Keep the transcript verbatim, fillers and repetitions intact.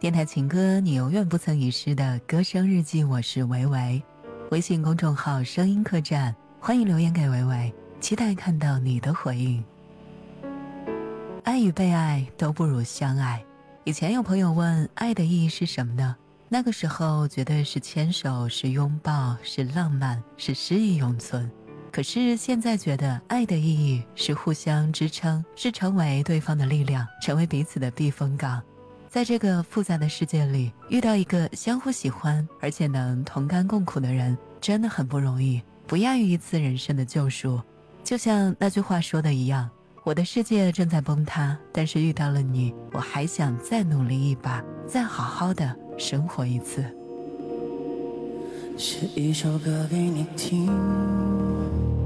电台情歌，你永远不曾遗失的歌声日记，我是维维。微信公众号声音客栈，欢迎留言给维维，期待看到你的回应。爱与被爱都不如相爱。以前有朋友问爱的意义是什么呢？那个时候觉得是牵手，是拥抱，是浪漫，是诗意永存。可是现在觉得爱的意义是互相支撑，是成为对方的力量，成为彼此的避风港。在这个复杂的世界里，遇到一个相互喜欢而且能同甘共苦的人，真的很不容易，不亚于一次人生的救赎。就像那句话说的一样，我的世界正在崩塌，但是遇到了你，我还想再努力一把，再好好的生活一次。 写一首歌给你听，